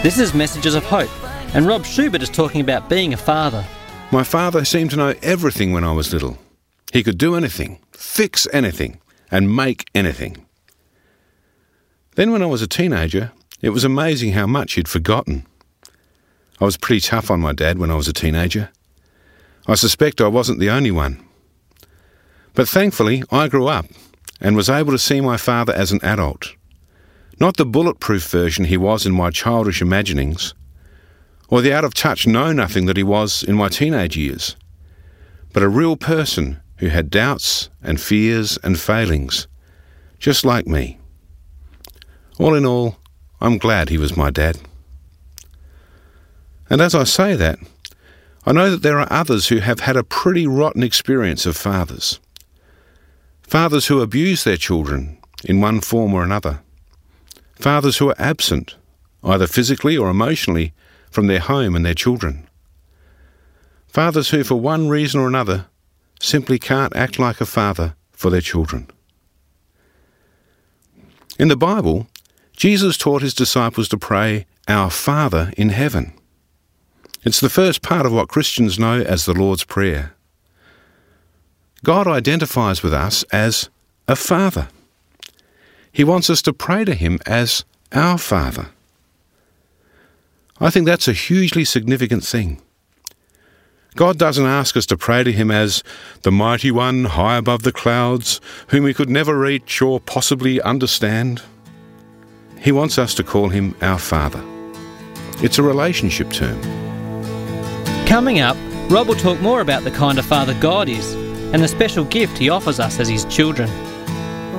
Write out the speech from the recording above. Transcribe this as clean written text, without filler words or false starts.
This is Messages of Hope, and Rob Schubert is talking about being a father. My father seemed to know everything when I was little. He could do anything, fix anything, and make anything. Then when I was a teenager, it was amazing how much he'd forgotten. I was pretty tough on my dad when I was a teenager. I suspect I wasn't the only one. But thankfully, I grew up and was able to see my father as an adult. Not the bulletproof version he was in my childish imaginings, or the out-of-touch know-nothing that he was in my teenage years, but a real person who had doubts and fears and failings, just like me. All in all, I'm glad he was my dad. And as I say that, I know that there are others who have had a pretty rotten experience of fathers. Fathers who abuse their children in one form or another. Fathers who are absent, either physically or emotionally, from their home and their children. Fathers who, for one reason or another, simply can't act like a father for their children. In the Bible, Jesus taught his disciples to pray, "Our Father in heaven." It's the first part of what Christians know as the Lord's Prayer. God identifies with us as a father. He wants us to pray to him as our Father. I think that's a hugely significant thing. God doesn't ask us to pray to him as the mighty one high above the clouds, whom we could never reach or possibly understand. He wants us to call him our Father. It's a relationship term. Coming up, Rob will talk more about the kind of father God is and the special gift he offers us as his children.